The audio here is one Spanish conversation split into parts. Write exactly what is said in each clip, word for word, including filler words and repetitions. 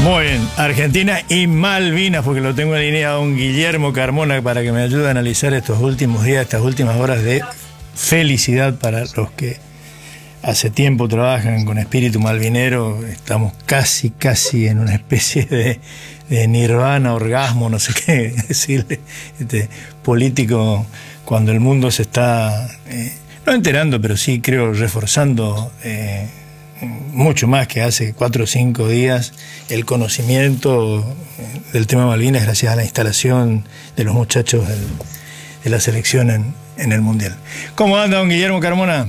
Muy bien, Argentina y Malvinas, porque lo tengo en línea a don Guillermo Carmona para que me ayude a analizar estos últimos días, estas últimas horas de felicidad para los que hace tiempo trabajan con espíritu malvinero. Estamos casi, casi en una especie de, de nirvana, orgasmo, no sé qué decirle, este, político, cuando el mundo se está, eh, no enterando, pero sí creo reforzando eh, mucho más que hace cuatro o cinco días el conocimiento del tema Malvinas gracias a la instalación de los muchachos del, de la selección en, en el Mundial. ¿Cómo anda don Guillermo Carmona?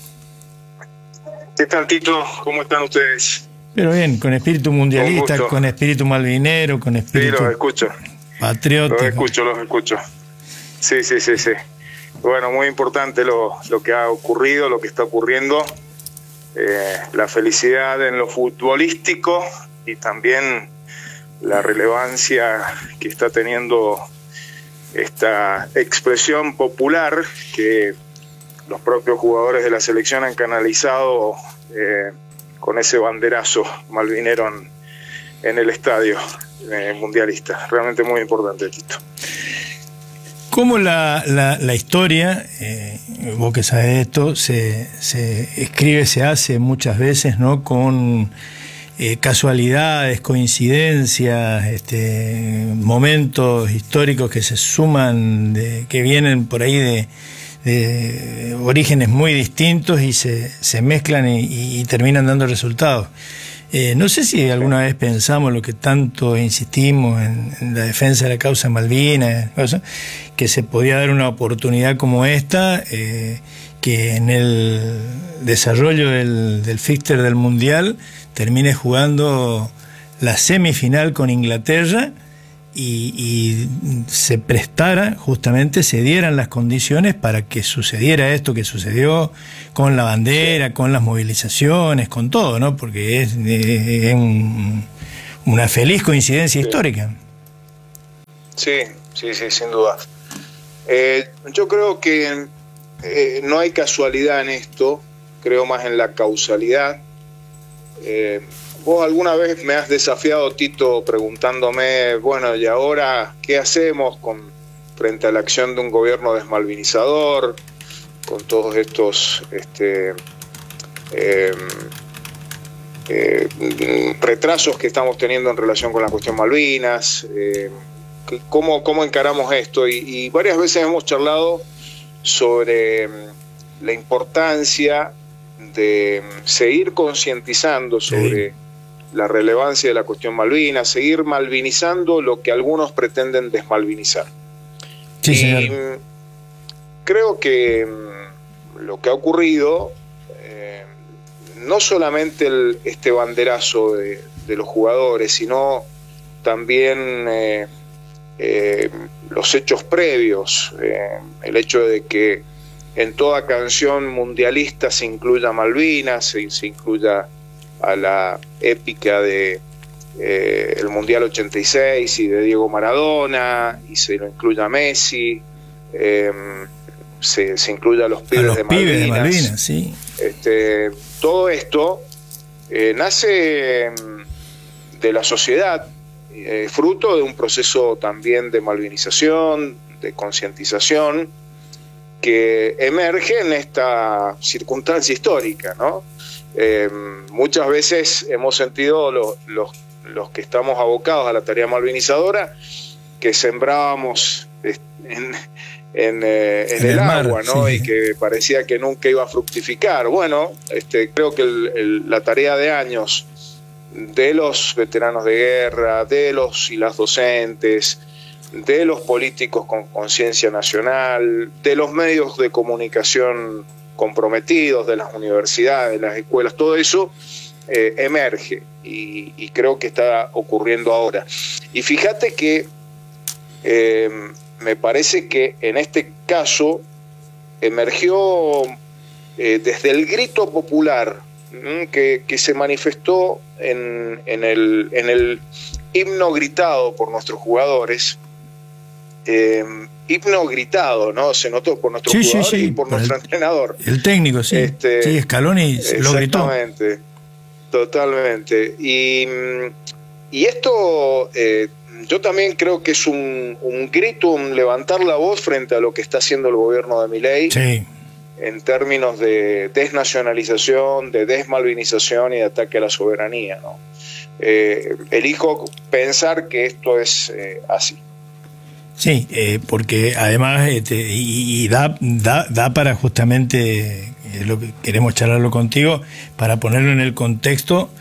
¿Qué tal, Tito? ¿Cómo están ustedes? Pero bien, con espíritu mundialista, con, con espíritu malvinero, con espíritu sí, los escucho. patriótico. Los escucho, los escucho. Sí, sí, sí, sí. Bueno, muy importante lo, lo que ha ocurrido, lo que está ocurriendo. Eh, la felicidad en lo futbolístico y también la relevancia que está teniendo esta expresión popular que los propios jugadores de la selección han canalizado eh, con ese banderazo malvinero en, en el estadio eh, mundialista. Realmente muy importante, Tito. ¿Cómo la, la, la historia, eh, vos que sabés esto, se, se escribe, se hace muchas veces, ¿no? Con eh, casualidades, coincidencias, este, momentos históricos que se suman, de, que vienen por ahí de, de orígenes muy distintos y se, se mezclan y, y terminan dando resultados. Eh, no sé si alguna vez pensamos lo que tanto insistimos en, en la defensa de la causa Malvinas, que se podía dar una oportunidad como esta, eh, que en el desarrollo del, del fixture del Mundial termine jugando la semifinal con Inglaterra y, y se prestara, justamente se dieran las condiciones para que sucediera esto que sucedió con la bandera, con las movilizaciones, con todo, ¿no? Porque es, es un, una feliz coincidencia sí. histórica. Sí, sí, sí, sin duda. Eh, yo creo que eh, no hay casualidad en esto, creo más en la causalidad. Eh, vos alguna vez me has desafiado, Tito, preguntándome, bueno, ¿y ahora qué hacemos con frente a la acción de un gobierno desmalvinizador, con todos estos este, eh, eh, retrasos que estamos teniendo en relación con la cuestión Malvinas? Eh, ¿cómo, ¿Cómo encaramos esto? Y, y varias veces hemos charlado sobre la importancia de seguir concientizando sobre sí. la relevancia de la cuestión Malvinas, seguir malvinizando lo que algunos pretenden desmalvinizar. Sí, y señor. Creo que lo que ha ocurrido, eh, no solamente el, este banderazo de, de los jugadores, sino también eh, eh, los hechos previos, eh, el hecho de que en toda canción mundialista se incluya Malvinas, se, se incluya a la épica de eh, el Mundial ochenta y seis y de Diego Maradona, y se lo incluya a Messi, eh, se, se incluya a los pibes, a los de, pibes Malvinas. de Malvinas. Sí. Este, todo esto eh, nace de la sociedad, eh, fruto de un proceso también de malvinización, de concientización, que emerge en esta circunstancia histórica, ¿no? Eh, muchas veces hemos sentido lo, los, los que estamos abocados a la tarea malvinizadora que sembrábamos en, en, eh, en, en el, el mar, agua, ¿no? Sí. Y que parecía que nunca iba a fructificar. Bueno, este, creo que el, el, la tarea de años de los veteranos de guerra, de los y las docentes, de los políticos con conciencia nacional, de los medios de comunicación comprometidos, de las universidades, de las escuelas, todo eso eh, emerge y, y creo que está ocurriendo ahora. Y fíjate que eh, me parece que en este caso emergió eh, desde el grito popular ¿m? que, que se manifestó en, en, el, en el himno gritado por nuestros jugadores. Eh, himno gritado, ¿no? Se notó por nuestro sí, jugador sí, sí, y por, por nuestro el, entrenador. El técnico, sí. Este, sí, Scaloni lo gritó. Exactamente, totalmente. Y y esto eh, yo también creo que es un, un grito, un levantar la voz frente a lo que está haciendo el gobierno de Milei, sí, en términos de desnacionalización, de desmalvinización y de ataque a la soberanía, ¿no? Eh, elijo pensar que esto es eh, así. Sí, eh, porque además este, y, y da, da, da para justamente, es lo que queremos charlarlo contigo, para ponerlo en el contexto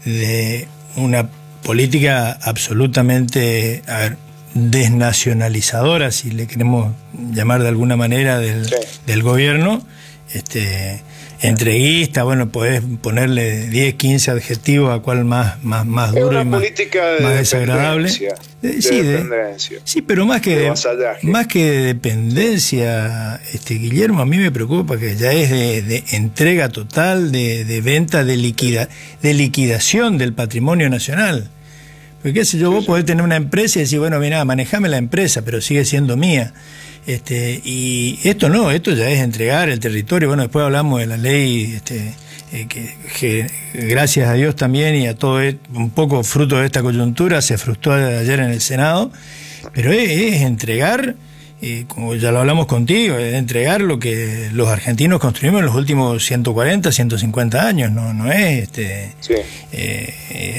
de una política absolutamente, a ver, desnacionalizadora, si le queremos llamar de alguna manera, del, sí. del gobierno, este, entreguista, bueno, podés ponerle diez, quince adjetivos a cuál más, más, más duro y más, de más desagradable. De sí, dependencia. De, sí, pero más que de, más que de dependencia, este, Guillermo, a mí me preocupa que ya es de, de entrega total, de, de venta, de liquida, de liquidación del patrimonio nacional. Porque qué sé yo, vos podés tener una empresa y decir, bueno, mira, manejame la empresa, pero sigue siendo mía. Este, y esto no, esto ya es entregar el territorio. Bueno, después hablamos de la ley, este, eh, que, que gracias a Dios también y a todo, un poco fruto de esta coyuntura, se frustró ayer en el Senado, pero es, es entregar, eh, como ya lo hablamos contigo, es entregar lo que los argentinos construimos en los últimos ciento cuarenta, ciento cincuenta años, no, no es este sí. eh,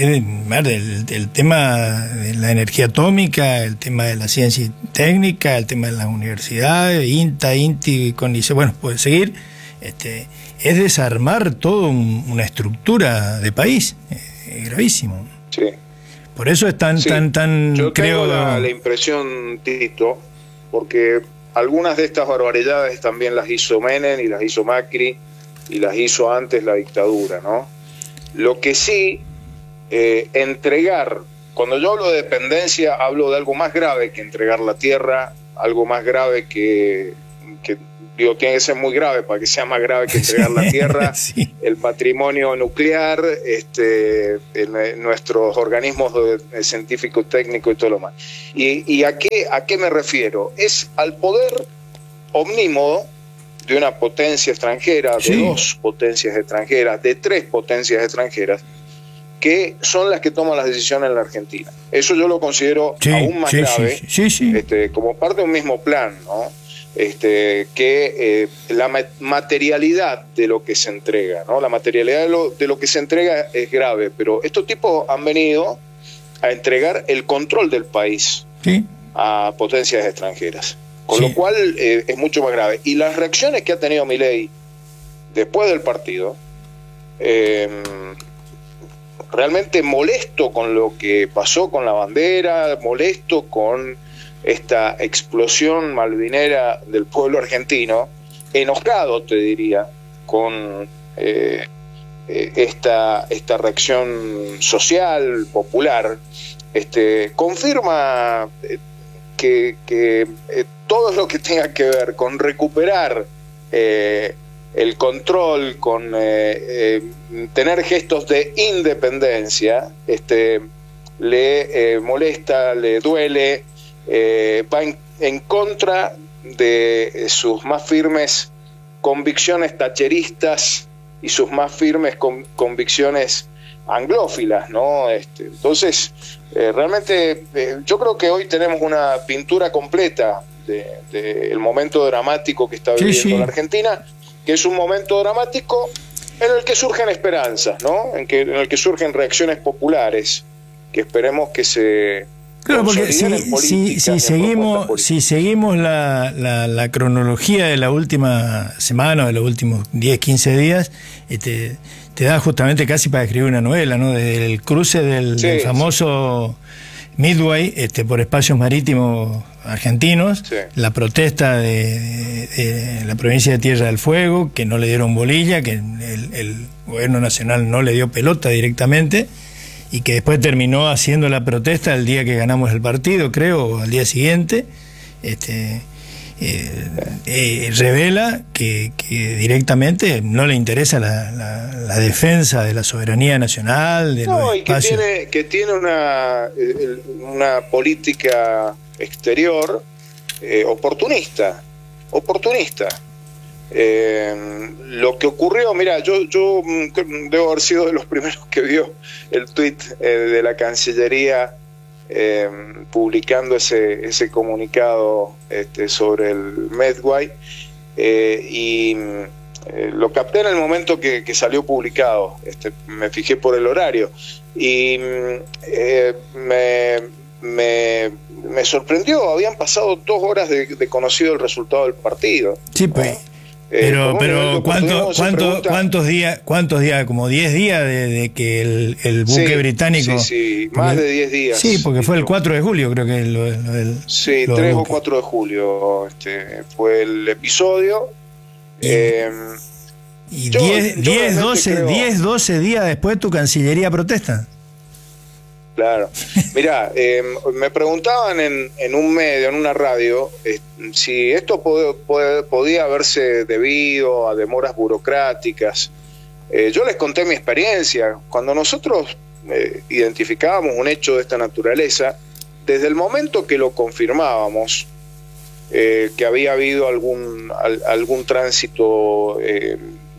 es, el, el tema de la energía atómica, el tema de la ciencia técnica, el tema de las universidades, INTA, INTI, CONICET, bueno, puede seguir, este, es desarmar toda un, una estructura de país, eh, gravísimo. Sí. Por eso es tan, sí. tan, tan, Yo creo... tengo la, la impresión, Tito, porque algunas de estas barbaridades también las hizo Menem y las hizo Macri y las hizo antes la dictadura, ¿no? Lo que sí, eh, entregar, cuando yo hablo de dependencia, hablo de algo más grave que entregar la tierra, algo más grave que, que digo, tiene que ser muy grave para que sea más grave que entregar la tierra, sí. el patrimonio nuclear, este, en nuestros organismos de, de científico, técnico y todo lo más. ¿Y, y a, qué, a qué me refiero? Es al poder omnímodo de una potencia extranjera, de sí. dos potencias extranjeras, de tres potencias extranjeras, que son las que toman las decisiones en la Argentina. Eso yo lo considero sí, aún más sí, grave, sí, sí, sí. Este, como parte de un mismo plan, ¿no? Este, que eh, la materialidad de lo que se entrega, ¿no? La materialidad de lo, de lo que se entrega es grave, pero estos tipos han venido a entregar el control del país ¿sí? a potencias extranjeras, con sí. lo cual eh, es mucho más grave. Y las reacciones que ha tenido Milei después del partido, eh, realmente molesto con lo que pasó con la bandera, molesto con esta explosión malvinera del pueblo argentino, enojado, te diría, con eh, eh, esta, esta reacción social, popular, este, confirma que, que eh, todo lo que tenga que ver con recuperar eh, el control, con eh, eh, tener gestos de independencia, este, le eh, molesta, le duele, Eh, va en, en contra de sus más firmes convicciones tacheristas y sus más firmes con, convicciones anglófilas, ¿no? Este, entonces, eh, realmente eh, yo creo que hoy tenemos una pintura completa del de, de momento dramático que está viviendo sí, sí. la Argentina, que es un momento dramático en el que surgen esperanzas, ¿no? En, que, en el que surgen reacciones populares, que esperemos que se... Claro, porque si, si, si seguimos si seguimos la, la, la cronología de la última semana o de los últimos diez, quince días, este, te da justamente casi para escribir una novela, ¿no? Desde el cruce del, sí, del famoso sí. Midway este, por espacios marítimos argentinos, sí. la protesta de, de, de la provincia de Tierra del Fuego, que no le dieron bolilla, que el, el gobierno nacional no le dio pelota directamente, y que después terminó haciendo la protesta el día que ganamos el partido, creo, o al día siguiente, este, eh, eh, revela que, que directamente no le interesa la, la, la defensa de la soberanía nacional, de no, los y espacios. Que tiene, que tiene una, una política exterior eh, oportunista, oportunista. Eh, lo que ocurrió, mira, yo, yo debo haber sido de los primeros que vio el tuit eh, de la Cancillería eh, publicando ese, ese comunicado este, sobre el Medway, eh, y eh, lo capté en el momento que, que salió publicado. Este, me fijé por el horario y eh, me, me, me sorprendió. Habían pasado dos horas de, de conocido el resultado del partido. Sí, pues. ¿no? Pero, eh, pero ¿cuánto, cuánto, pregunta, ¿cuántos días, cuántos días, como diez días de, de que el, el buque sí, británico... Sí, sí, más de diez días. Sí, porque fue el cuatro de julio, creo que lo, lo, el, Sí, tres o cuatro de julio este, fue el episodio. Y, eh, y diez, doce días después tu Cancillería protesta. Claro. Mirá, eh, me preguntaban en, en un medio, en una radio, eh, si esto pod pod podía haberse debido a demoras burocráticas. Eh, yo les conté mi experiencia. Cuando nosotros eh, identificábamos un hecho de esta naturaleza, desde el momento que lo confirmábamos, eh, que había habido algún, al, algún tránsito eh,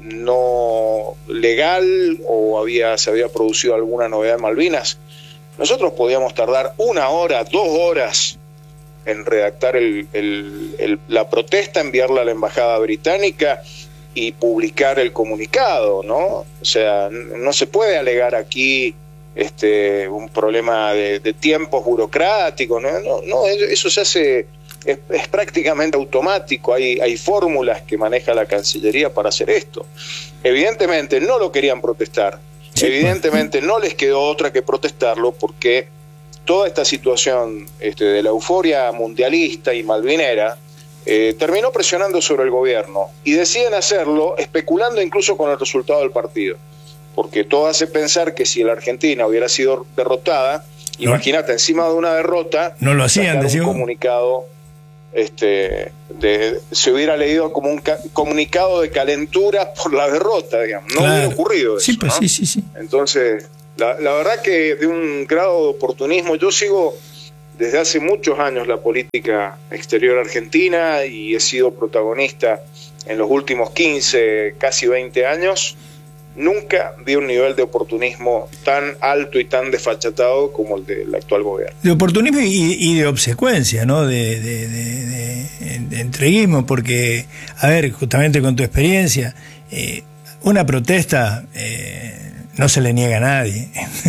no legal o había, se había producido alguna novedad en Malvinas, nosotros podíamos tardar una hora, dos horas en redactar el, el, el, la protesta, enviarla a la embajada británica y publicar el comunicado, ¿no? O sea, no se puede alegar aquí este, un problema de, de tiempos burocráticos, ¿no? No, no, eso se hace, es, es prácticamente automático. Hay, hay fórmulas que maneja la Cancillería para hacer esto. Evidentemente no lo querían protestar. Evidentemente no les quedó otra que protestarlo, porque toda esta situación este, de la euforia mundialista y malvinera eh, terminó presionando sobre el gobierno, y deciden hacerlo especulando incluso con el resultado del partido, porque todo hace pensar que si la Argentina hubiera sido derrotada, no, imagínate, encima de una derrota, no lo hacían, un comunicado. Este, de, se hubiera leído como un ca comunicado de calentura por la derrota, digamos. No claro. hubiera ocurrido eso, sí, pues, ¿no? sí, sí, sí. Entonces, la, la verdad que de un grado de oportunismo. Yo sigo desde hace muchos años la política exterior argentina y he sido protagonista en los últimos quince, casi veinte años. Nunca vi un nivel de oportunismo tan alto y tan desfachatado como el del actual gobierno. De oportunismo y, y de obsecuencia, ¿no? De, de, de, de, de entreguismo, porque, a ver, justamente con tu experiencia, eh, una protesta eh, no se le niega a nadie.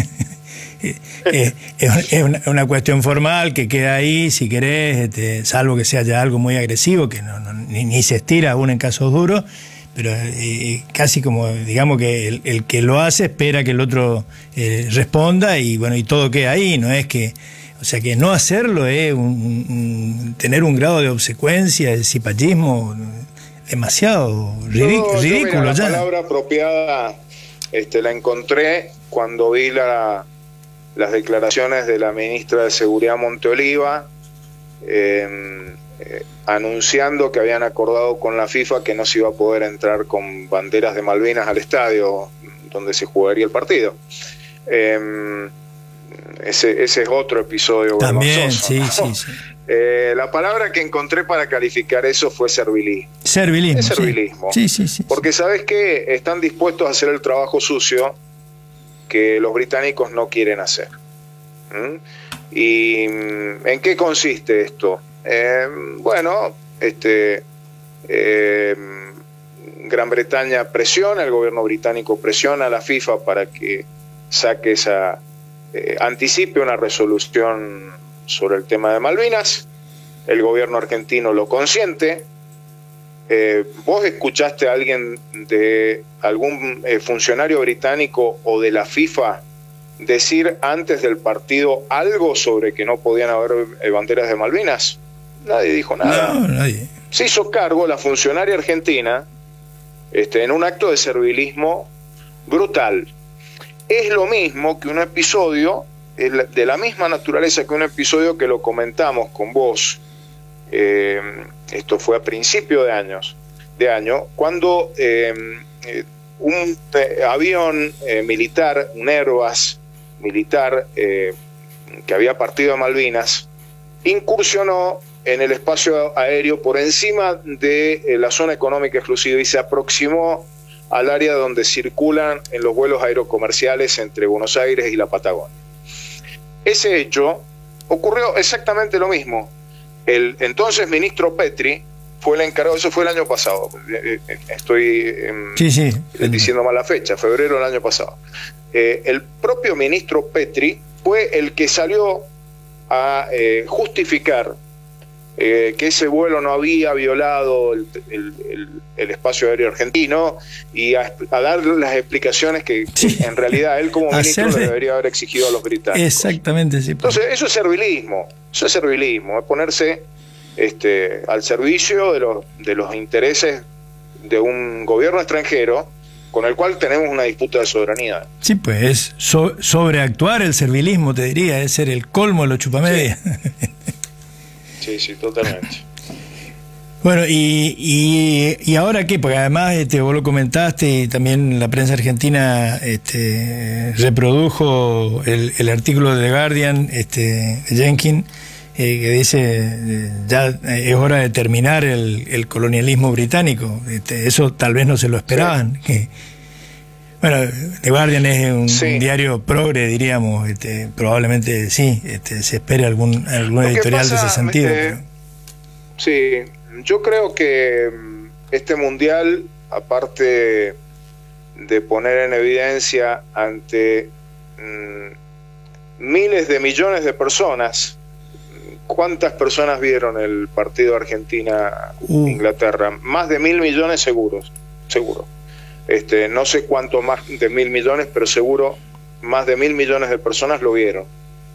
eh, es, es una, una cuestión formal que queda ahí, si querés, este, salvo que sea ya algo muy agresivo, que no, no, ni, ni se estira aún en casos duros. Pero eh, casi como, digamos que el, el que lo hace espera que el otro eh, responda, y bueno, y todo queda ahí, no es que, o sea, que no hacerlo es un, un, tener un grado de obsecuencia, de cipallismo demasiado ridículo, yo, ridículo yo, mira, ya. La palabra apropiada este, la encontré cuando vi la, las declaraciones de la ministra de Seguridad Monteoliva, eh, eh, anunciando que habían acordado con la FIFA que no se iba a poder entrar con banderas de Malvinas al estadio donde se jugaría el partido. Eh, ese, ese es otro episodio también, vergonzoso, sí, ¿no? sí, sí. Eh, la palabra que encontré para calificar eso fue servilismo. Servilismo. Es servilismo. Sí, sí, sí, porque ¿sabes qué? Están dispuestos a hacer el trabajo sucio que los británicos no quieren hacer. ¿Mm? ¿Y en qué consiste esto? Eh, bueno, este, eh, Gran Bretaña presiona, el gobierno británico presiona a la FIFA para que saque esa, eh, anticipe una resolución sobre el tema de Malvinas. El gobierno argentino lo consiente. Eh, ¿Vos escuchaste a alguien de algún eh, funcionario británico o de la FIFA decir antes del partido algo sobre que no podían haber eh, banderas de Malvinas? Nadie dijo nada. No, nadie. Se hizo cargo la funcionaria argentina este, en un acto de servilismo brutal. Es lo mismo que un episodio de la misma naturaleza que un episodio que lo comentamos con vos. Eh, esto fue a principio de años, de año, cuando eh, un eh, avión eh, militar, un Airbus militar eh, que había partido de Malvinas, incursionó en el espacio aéreo por encima de eh, la zona económica exclusiva y se aproximó al área donde circulan en los vuelos aerocomerciales entre Buenos Aires y la Patagonia. Ese hecho ocurrió exactamente lo mismo. El entonces ministro Petri fue el encargado, eso fue el año pasado, estoy eh, sí, sí. diciendo mal la fecha, febrero del año pasado. Eh, el propio ministro Petri fue el que salió a eh, justificar eh, que ese vuelo no había violado el, el, el, el espacio aéreo argentino y a, a dar las explicaciones que, sí. que en realidad él como ministro le debería haber exigido a los británicos. Exactamente, sí. Entonces, eso es servilismo, eso es servilismo, es ponerse este, al servicio de los, de los intereses de un gobierno extranjero con el cual tenemos una disputa de soberanía. Sí, pues es so, sobreactuar el servilismo, te diría, es ser el colmo de los chupamedias. Sí, sí, sí, totalmente. Bueno, y, y, y ahora qué, porque además este, vos lo comentaste y también la prensa argentina este, reprodujo el, el artículo de The Guardian, este, Jenkins, eh, que dice eh, ya es hora de terminar el, el colonialismo británico. Este, eso tal vez no se lo esperaban. Sí. Que, bueno, The Guardian es un, sí. un diario progre, diríamos, este, probablemente sí, este, se espere algún, algún editorial pasa, de ese sentido. Eh, pero... Sí, yo creo que este mundial, aparte de poner en evidencia ante mmm, miles de millones de personas, ¿cuántas personas vieron el partido Argentina-Inglaterra? Uh. Más de mil millones seguros, seguro. Este, no sé cuánto más de mil millones, pero seguro más de mil millones de personas lo vieron.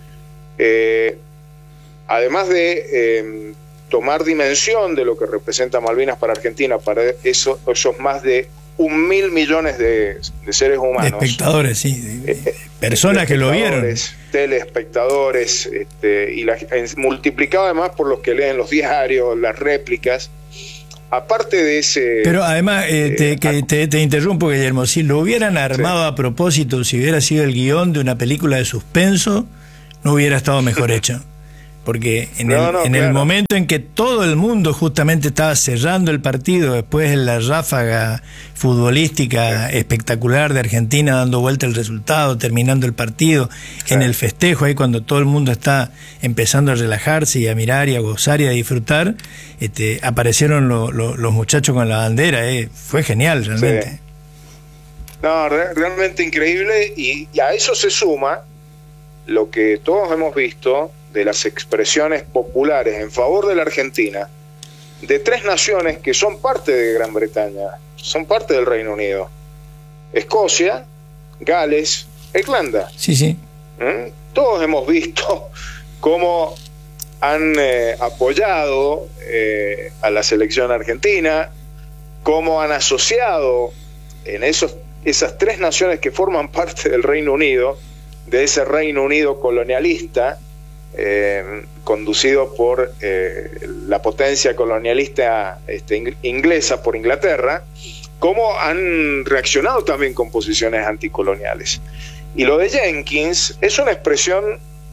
Eh, además de eh, tomar dimensión de lo que representa Malvinas para Argentina, para eso, esos más de un mil millones de, de seres humanos. De espectadores, sí. De, de personas que lo vieron. Telespectadores, este, y la, multiplicado además por los que leen los diarios, las réplicas. Aparte de ese... Pero además, eh, te, que te, te interrumpo, Guillermo, si lo hubieran armado sí. a propósito, si hubiera sido el guión de una película de suspenso, no hubiera estado mejor hecho. Porque en, no, el, no, en claro. el momento en que todo el mundo justamente estaba cerrando el partido, después de la ráfaga futbolística sí. espectacular de Argentina, dando vuelta el resultado, terminando el partido, sí. en el festejo, ahí cuando todo el mundo está empezando a relajarse y a mirar y a gozar y a disfrutar, este, aparecieron lo, lo, los muchachos con la bandera, eh. fue genial realmente. Sí. No, re realmente increíble, y, y a eso se suma lo que todos hemos visto de las expresiones populares en favor de la Argentina, de tres naciones que son parte de Gran Bretaña, son parte del Reino Unido: Escocia, Gales, Irlanda. Sí, sí. ¿Mm? Todos hemos visto cómo han eh, apoyado eh, a la selección argentina, cómo han asociado en esos, esas tres naciones que forman parte del Reino Unido, de ese Reino Unido colonialista, Eh, conducido por eh, la potencia colonialista este, ing inglesa por Inglaterra, cómo han reaccionado también con posiciones anticoloniales. Y lo de Jenkins es una expresión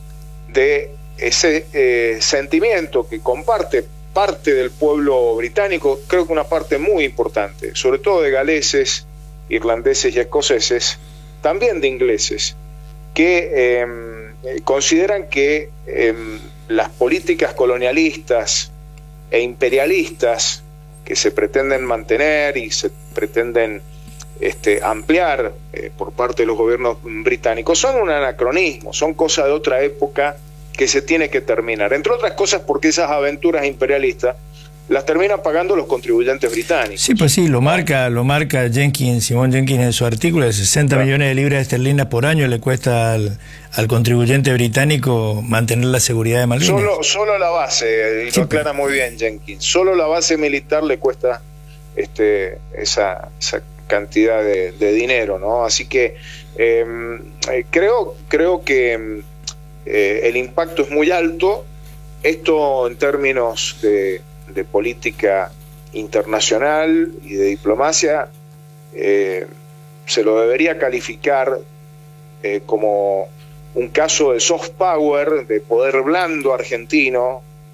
de ese eh, sentimiento que comparte parte del pueblo británico, creo que una parte muy importante, sobre todo de galeses, irlandeses y escoceses, también de ingleses, que eh, consideran que eh, las políticas colonialistas e imperialistas que se pretenden mantener y se pretenden este, ampliar eh, por parte de los gobiernos británicos son un anacronismo, son cosas de otra época que se tiene que terminar, entre otras cosas porque esas aventuras imperialistas las terminan pagando los contribuyentes británicos. Sí, pues sí, lo marca, lo marca Jenkins, Simón Jenkins en su artículo, de sesenta claro. millones de libras esterlinas por año le cuesta al, al contribuyente británico mantener la seguridad de Malvinas. Solo, solo la base, y sí, lo aclara muy bien Jenkins, solo la base militar le cuesta este, esa, esa cantidad de, de dinero, ¿no? Así que eh, creo, creo que eh, el impacto es muy alto. Esto en términos de de política internacional y de diplomacia, eh, se lo debería calificar eh, como un caso de soft power, de poder blando argentino,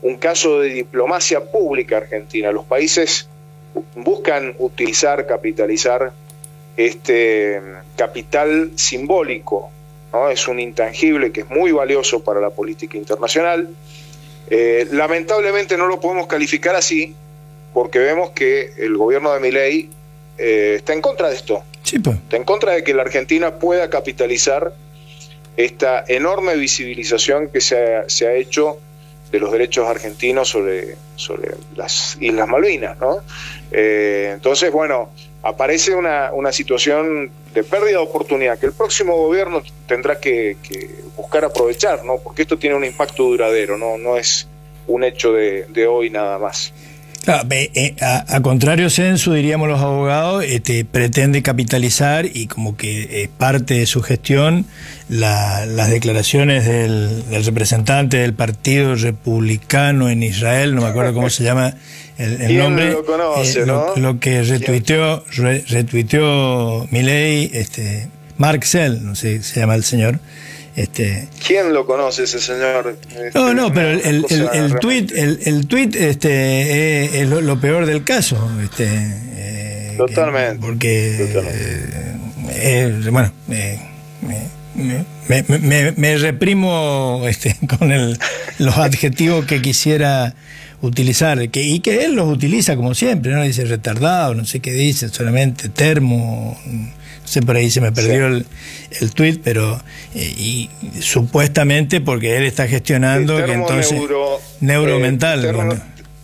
un caso de diplomacia pública argentina. Los países buscan utilizar, capitalizar este capital simbólico, ¿no? Es un intangible que es muy valioso para la política internacional. Eh, lamentablemente no lo podemos calificar así, porque vemos que el gobierno de Milei eh, está en contra de esto. Sí, pues. Está en contra de que la Argentina pueda capitalizar esta enorme visibilización que se ha, se ha hecho de los derechos argentinos sobre, sobre las Islas Malvinas, ¿no? Eh, entonces, bueno, aparece una, una situación de pérdida de oportunidad que el próximo gobierno tendrá que, que buscar aprovechar, ¿no? Porque esto tiene un impacto duradero, no, no es un hecho de, de hoy nada más. Claro, eh, a, a contrario censo, diríamos los abogados, este, pretende capitalizar y como que es parte de su gestión la, las declaraciones del, del representante del Partido Republicano en Israel, no me acuerdo cómo se llama el, el nombre, lo, conoce, eh, ¿no? lo, lo que retuiteó, re, retuiteó Milei, este, Mark Sell, no sé, se llama el señor. Este, ¿Quién lo conoce ese señor? Este, no, no, pero el, el, el, el tweet, el, el tweet este, es, es lo, lo peor del caso. Este, eh, Totalmente. Que, porque, Totalmente. Eh, eh, bueno, eh, me, me, me, me reprimo este, con el, los adjetivos que quisiera utilizar, que, y que él los utiliza como siempre, ¿no? Dice retardado, no sé qué dice, solamente termo. No sé, por ahí se me perdió sí. el, el tuit, pero eh, y supuestamente porque él está gestionando que entonces neuro, neuromental, eh, termo, bueno.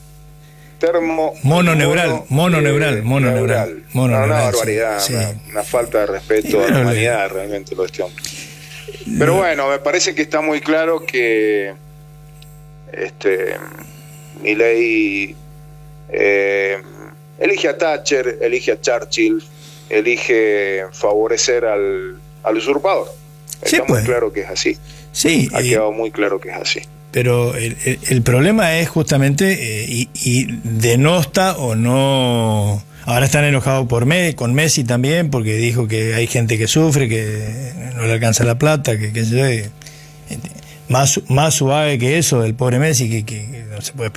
termo mononeural, mononeural, eh, mononeural, mononeural, una barbaridad, sí, una, sí. una falta de respeto bueno, a la humanidad le... realmente lo de este hombre. Pero bueno, me parece que está muy claro que este Milei eh, elige a Thatcher, elige a Churchill, elige favorecer al, al usurpador. Sí, Está pues. muy claro que es así. Sí, ha eh, quedado muy claro que es así. Pero el, el, el problema es justamente, eh, y, y denosta o no... Ahora están enojados por Messi, con Messi también, porque dijo que hay gente que sufre, que no le alcanza la plata, que, que, que más, más suave que eso, el pobre Messi, que, que, que no se puede